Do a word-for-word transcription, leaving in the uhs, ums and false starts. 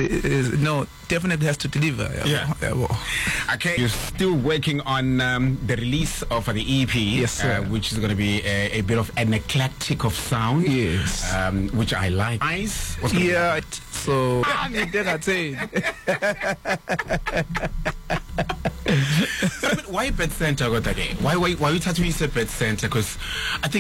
is, no, definitely has to deliver. Yeah. Yeah, well. Okay, you're still working on um, the release of uh, the E P, yes, sir. Uh, which is going to be a, a bit of an eclectic of sound, yes, um, which I like. Nice. Yeah, it, so then I say, why Pet Center got that? Why why why you tattoo Pet Center? Because I think.